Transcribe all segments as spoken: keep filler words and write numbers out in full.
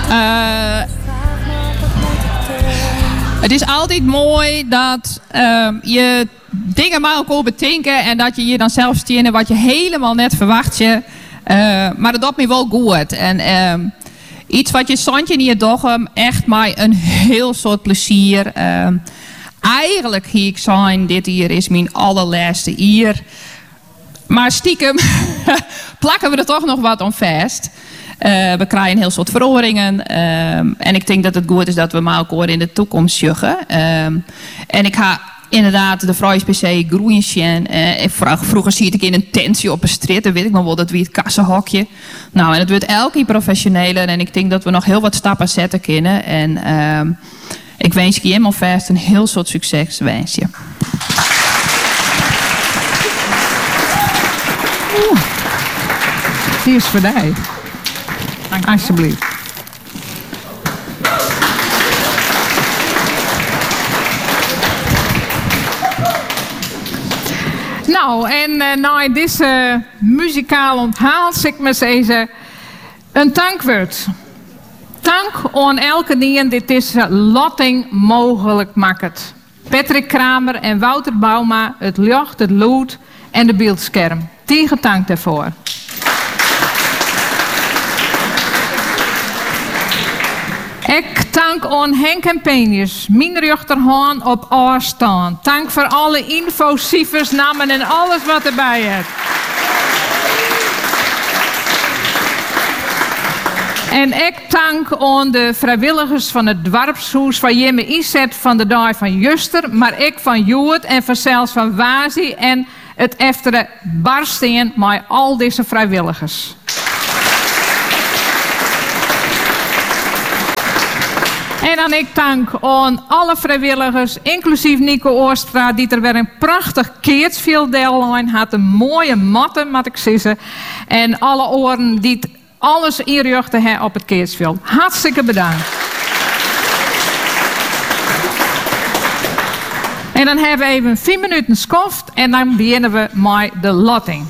Uh, het is altijd mooi dat uh, je dingen maar ook bedenken en dat je je dan zelf stenen wat je helemaal net verwacht je. Uh, maar dat doet me wel goed. En uh, iets wat je zandje in je dogem echt maar een heel soort plezier. Uh, eigenlijk hier ik zijn, dit hier is mijn allerlaatste hier. Maar stiekem plakken we er toch nog wat om vast. Uh, we krijgen een heel soort verhoringen. Uh, en ik denk dat het goed is dat we elkaar in de toekomst juggen. Uh, en ik ga inderdaad de vrouwen P C groeien zien. Uh, vroeger zie ik in een tentje op een straat. Dan weet ik nog wel dat we het kassenhokje. Nou, en het wordt elke keer professioneler. En ik denk dat we nog heel wat stappen zetten kunnen. En uh, ik wens je helemaal vast een heel soort succes wens je. Oeh. Die is voor mij. Alsjeblieft. Nou, en uh, na deze muzikaal onthaal, zeg ik maar zeggen, een dankwoord. Dank aan elke die dit deze lotting mogelijk maakt. Patrick Kramer en Wouter Bauma, het licht, het lood en de beeldscherm. Tegen dank daarvoor. Ik dank aan Henk en Penius, mijn rechterhand op afstand. Dank voor alle info, cijfers, namen en alles wat erbij is. En ik dank aan de vrijwilligers van het dorpshuis van Jimme Iset van de dag van Juster, maar ik van Joert en vanzelfs van Wazi en het eftere barsteen met al deze vrijwilligers. En dan ik dank aan alle vrijwilligers, inclusief Nico Oorstra, die er weer een prachtig Keertsfield deadline had. Een mooie matten, moet ik zeggen. En alle oren die alles inrichten hebben op het Keertsfield. Hartstikke bedankt. En dan hebben we even vier minuten skoft en dan beginnen we met de lotting.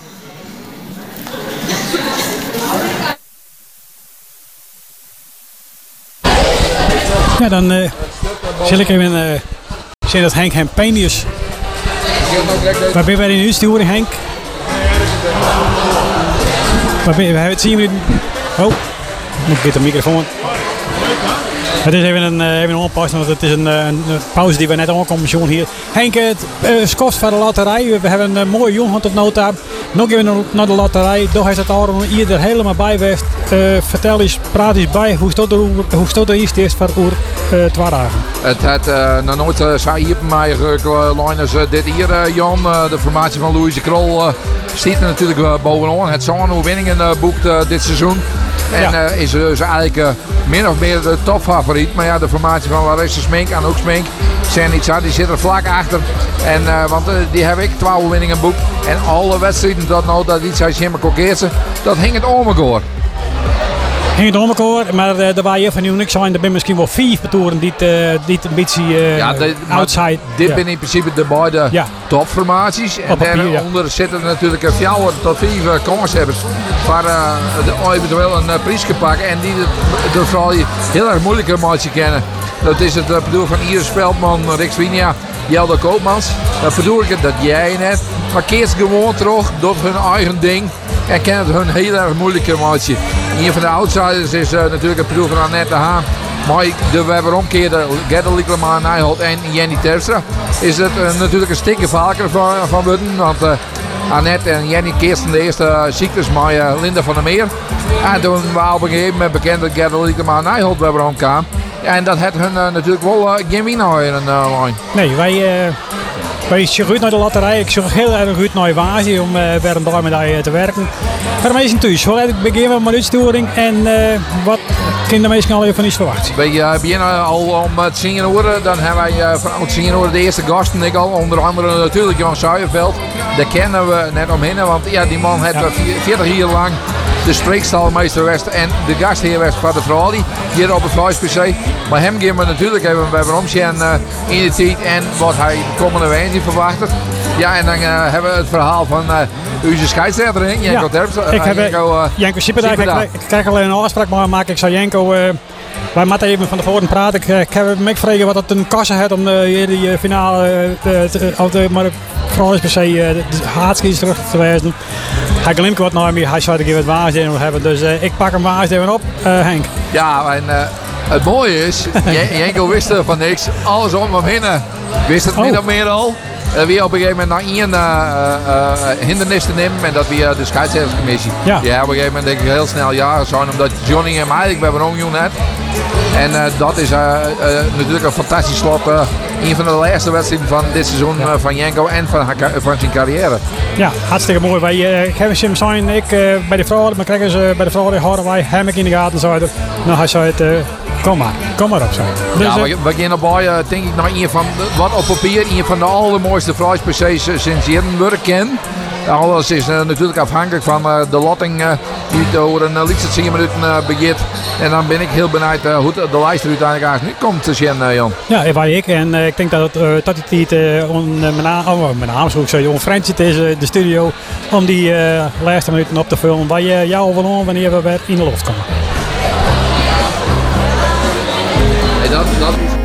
Ja, dan uh, zal ik even uh, zeggen dat Henk en Penius. Waar ben wij in de sturing, Henk? Waar ben je? We hebben het zien minuten. Oh, moet ik de microfoon. Het is even een, uh, even een onpassen, want het is een, uh, een pauze die we net aankomen hier. Henk, het uh, kost van de loterij. We hebben een mooie jongen tot nota. Nog even naar de loterij. Toch is het al hier er helemaal bij geweest. Uh, vertel eens, praat eens bij. Hoe stond er, hoe stond er eerst eerst voor oer uh, twee dagen? Het had uh, nog nooit uh, zo hier bij mij uh, als uh, dit hier, uh, Jan. Uh, de formatie van Louise Krol uh, stiet er natuurlijk uh, bovenaan. Het zo'n overwinningen uh, boekt uh, dit seizoen. En ja. uh, is dus eigenlijk uh, min of meer de topfavoriet. Maar ja, de formatie van Larissa Smink en ook Smink zijn iets aan. Die zit er vlak achter. En, uh, want uh, die heb ik twaalf winningen boekt. En alle wedstrijden dat nou dat iets als Jimmy Kokeersen, dat hing het om elkaar. Ging het om elkaar, maar uh, er waren hier van nu zijn er misschien wel vier betoren die het uh, een beetje uh, ja, de, outside. Dit ja. zijn in principe de beide ja. topformaties. En daaronder ja. zitten natuurlijk uh, vier tot vijf uh, kanshebbers voor uh, de, eventueel een uh, prijs te pakken. En die de vooral heel erg moeilijke matchen kennen. Dat is het uh, bedoel van Iris Veldman, Rick Swinia, Jelda Koopmans. Dat bedoel ik het dat jij net. Maar keert gewoon terug door hun eigen ding. En kennen het hun heel erg moeilijke matchje. Een van de outsiders is uh, natuurlijk het proef van Annette Haan. Maar de we hebben omkeerde Gerda Liekelema, Nijholt en Jenny Terstra. Is het uh, natuurlijk een stikke vaker van, van Wudden. Want uh, Annette en Jenny keersten de eerste uh, ziektes met uh, Linda van der Meer. En toen we op een gegeven moment bekend dat Gerda Liekelema en Nijholt weer omkwamen. En dat had hun uh, natuurlijk wel uh, geen winnaar in een uh, lijn. Nee, wij... Uh... Wij zoeken uit naar de loterij. Ik zoek heel erg uit naar Wazi om uh, weer een dag met jou te werken. Maar de meesten thuis. We beginnen met de uitsturing. En uh, wat kunnen de meesten al even van iets verwachten? We uh, beginnen al om het tien uur. Dan hebben wij uh, van tien uur de eerste gasten. Ik al. Onder andere natuurlijk Jan Zuijerveld. Daar kennen we net omheen. Want ja, die man heeft ja. veertig jaar lang de streekstalmeester West en de gastheer West van de Frali. Hier op het Vlees-P C. Maar hem gaan we natuurlijk even bij Bromsje uh, in de tijd. En wat hij de komende weken verwacht. Ja, en dan uh, hebben we het verhaal van uh, onze scheidsrechter, Janko ja. Terps. Uh, ik heb Janko, uh, Janko Sipperdijk. Ik, ik krijg alleen een afspraak maar maken. Ik zou Janko uh, wij moeten even van tevoren praten. Ik, ik heb me vragen wat het een kassen had om de, die finale uh, te, maar Frans per se uh, de haatskies terug te wijzen. Hij glimt wat naar me, hij zou er wat waardering op hebben. Dus uh, ik pak hem waardering op, uh, Henk. Ja, en uh, het mooie is, Jenko wist er van niks. Alles om hem heen. Wist het oh. min of meer al. Uh, wie op een gegeven moment naar één uh, uh, hindernis te nemen en dat weer de scheidsrechterscommissie. Ja. Die hebben op een gegeven moment denk ik heel snel ja zijn omdat Johnny hem eigenlijk bij Ron net. En uh, dat is uh, uh, natuurlijk een fantastisch slot. Uh, een van de laatste wedstrijden van dit seizoen uh, van Jenko en van, van zijn carrière. Ja, hartstikke mooi. Wij uh, hebben hem zijn ik uh, bij de vrouwen, maar krijgen ze bij de vrouwen horen wij hem in de gaten zouden. Nou, hij zei het. Uh, Kom maar, kom maar op zo. Dus, ja, we, we gaan erbij, uh, denk ik, naar een van, wat op papier, een van de allermooiste vrijsprecies uh, sinds Jittenburg ken. Alles is uh, natuurlijk afhankelijk van uh, de lotting uh, die over een uh, liefst tien minuten uh, begint. En dan ben ik heel benieuwd uh, hoe de lijst er uiteindelijk eigenlijk nu komt te zien, uh, Jan. Ja, waar ik. En uh, ik denk dat het uh, dat het niet uh, on, uh, mijn naam, oh, mijn naam zou ik zeggen, on Frans het is uh, de studio om die uh, laatste minuten op te vullen. Waar je jou wel wanneer we weer in de lucht komen. Dat, dat is